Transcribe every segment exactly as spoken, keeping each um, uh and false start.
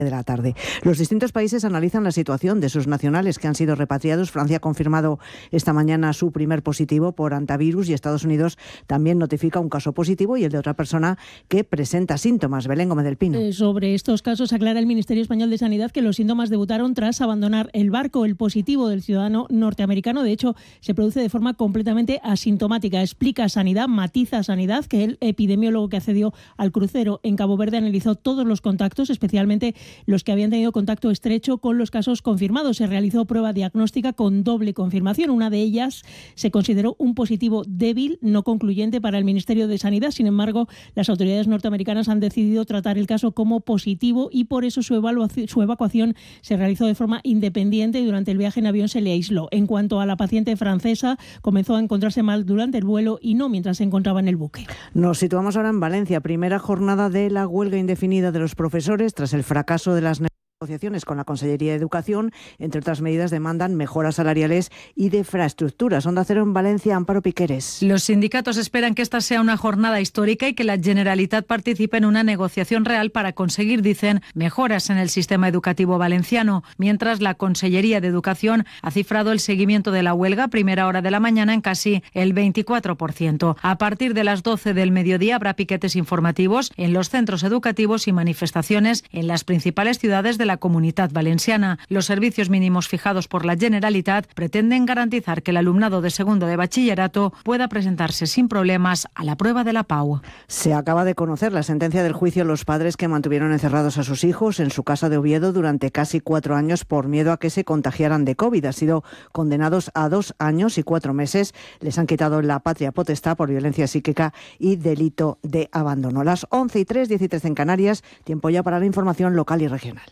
de la tarde. Los distintos países analizan la situación de sus nacionales que han sido repatriados. Francia ha confirmado esta mañana su primer positivo por hantavirus y Estados Unidos también notifica un caso positivo y el de otra persona que presenta síntomas. Belén Gómez del Pino. Eh, sobre estos casos aclara el Ministerio Español de Sanidad que los síntomas debutaron tras abandonar el barco. El positivo del ciudadano norteamericano, de hecho, se produce de forma completamente asintomática. Explica Sanidad, matiza Sanidad, que el epidemiólogo que accedió al crucero en Cabo Verde analizó todos los contactos, especialmente los que habían tenido contacto estrecho con los casos confirmados. Se realizó prueba diagnóstica con doble confirmación. Una de ellas se consideró un positivo débil, no concluyente para el Ministerio de Sanidad. Sin embargo, las autoridades norteamericanas han decidido tratar el caso como positivo y por eso su evaluación, su evacuación se realizó de forma independiente y durante el viaje en avión se le aisló. En cuanto a la paciente francesa, comenzó a encontrarse mal durante el vuelo y no mientras se encontraba en el buque. Nos situamos ahora en Valencia, primera jornada de la huelga indefinida de los profesores tras el fracaso de las negociaciones con la Consellería de Educación. Entre otras medidas demandan mejoras salariales y de infraestructuras. Onda Cero en Valencia, Amparo Piqueres. Los sindicatos esperan que esta sea una jornada histórica y que la Generalitat participe en una negociación real para conseguir, dicen, mejoras en el sistema educativo valenciano. Mientras, la Consellería de Educación ha cifrado el seguimiento de la huelga a primera hora de la mañana en casi el veinticuatro por ciento. A partir de las doce del mediodía habrá piquetes informativos en los centros educativos y manifestaciones en las principales ciudades de la la Comunitat Valenciana. Los servicios mínimos fijados por la Generalitat pretenden garantizar que el alumnado de segundo de bachillerato pueda presentarse sin problemas a la prueba de la P A U. Se acaba de conocer la sentencia del juicio a los padres que mantuvieron encerrados a sus hijos en su casa de Oviedo durante casi cuatro años por miedo a que se contagiaran de COVID. Han sido condenados a dos años y cuatro meses. Les han quitado la patria potestad por violencia psíquica y delito de abandono. Las once y tres, diez y tres en Canarias. Tiempo ya para la información local y regional.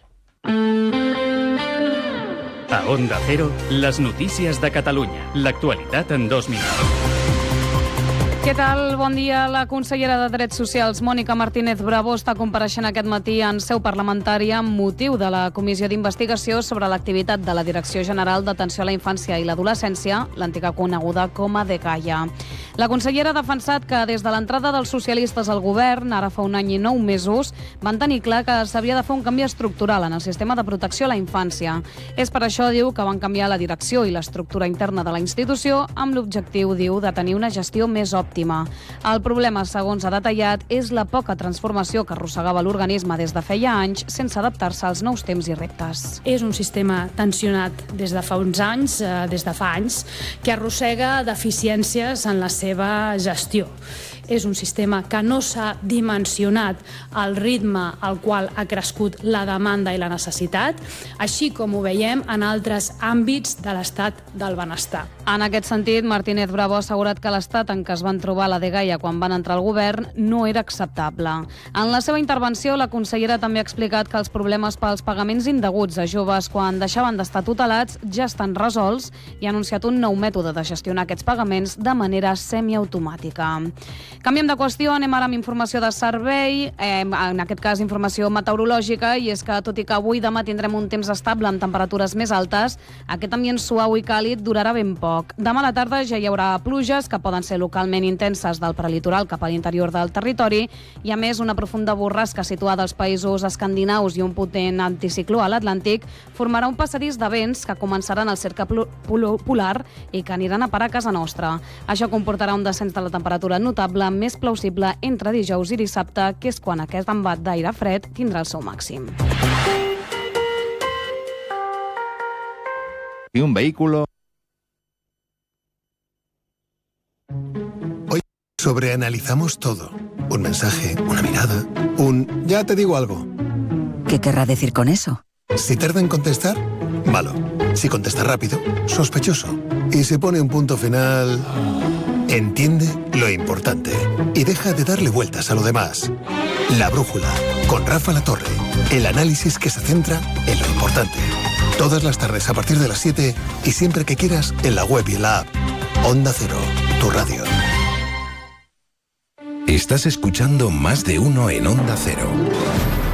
A Onda Cero, les notícies de Catalunya. L'actualitat en dos minuts. Què tal? Bon dia. La consellera de Drets Socials, Mònica Martínez Bravo, està compareixent aquest matí en seu parlamentària amb motiu de la comissió d'investigació sobre l'activitat de la Direcció General d'Atenció a la Infància i l'Adolescència, l'antiga coneguda com a DGAIA. La consellera ha defensat que des de l'entrada dels socialistes al govern, ara fa un any i nou mesos, van tenir clar que s'havia de fer un canvi estructural en el sistema de protecció a la infància. És per això, diu, que van canviar la direcció i l'estructura interna de la institució amb l'objectiu, diu, de tenir una gestió més òptima. El problema, segons ha detallat, és la poca transformació que arrossegava l'organisme des de feia anys sense adaptar-se als nous temps i reptes. És un sistema tensionat des de fa uns anys, eh, des de fa anys, que arrossega deficiències en la seva gestió. És un sistema que no s'ha dimensionat al ritme al qual ha crescut la demanda i la necessitat, així com ho veiem en altres àmbits de l'estat del benestar. En aquest sentit, Martínez Bravo ha assegurat que l'estat en què es van trobar la DGAIA quan van entrar al govern no era acceptable. En la seva intervenció, la consellera també ha explicat que els problemes pels pagaments indeguts a joves quan deixaven d'estar tutelats ja estan resolts i ha anunciat un nou mètode de gestionar aquests pagaments de manera semiautomàtica. Canviem de qüestió, anem ara amb informació de servei, eh, en aquest cas informació meteorològica, i és que tot i que avui i demà tindrem un temps estable amb temperatures més altes, aquest ambient suau i càlid durarà ben poc. Demà a la tarda ja hi haurà pluges que poden ser localment intenses del prelitoral cap a l'interior del territori i a més una profunda borrasca situada als països escandinaus i un potent anticicló a l'Atlàntic formarà un passadís de vents que començaran al cercle polar i que aniran a parar a casa nostra. Això comportarà un descens de la temperatura notable més plausible entre dijous i dissabte, que és quan aquest embat d'aire fred tindrà el seu màxim. Y un vehículo. Hoy sobreanalizamos todo. Un mensaje, una mirada, un ya te digo algo. ¿Qué querrá decir con eso? Si tarda en contestar, malo. Si contesta rápido, sospechoso. Y se pone un punto final... Entiende lo importante y deja de darle vueltas a lo demás. La Brújula, con Rafa Latorre. El análisis que se centra en lo importante. Todas las tardes a partir de las siete y siempre que quieras en la web y en la app. Onda Cero, tu radio. Estás escuchando Más de Uno en Onda Cero.